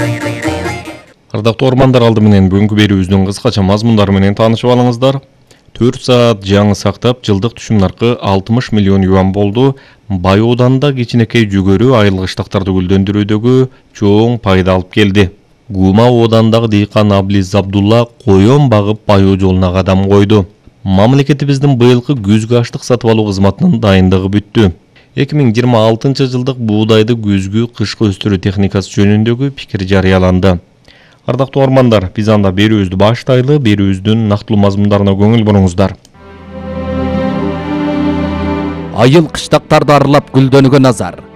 Ардактуу ормандар, алды менен бүгүнкү берүүбүздүн кыскача мазмундары менен таанышып алыңыздар. 4 саат жаңы сактап, жылдык түшүм наркы 60 миллион юан болду. Бай Ооданда кичинекей жүгөрү айыл кыштактарды гүлдөндүрүүдөгү чоң пайда алып келди. Гума Оодандагы дыйкан Аблиз Абдулла коён багып байоо жолуна кадам койду. Мамлекетибиздин быйылкы күзгү аштык сатып алуу кызматынын дайындыгы бүттү. 2026 жылдык буудайды күзгү кышкы өстүрүү техникасы жөнүндөгү пикир жарыяланды. Ардактуу ормандар, биз анда берүүбүздү баштайлы, берүүбүздүн нактылуу мазмундарына көңүл буруңуздар. Айыл кыштактарды аралап гүлдөнгө назар.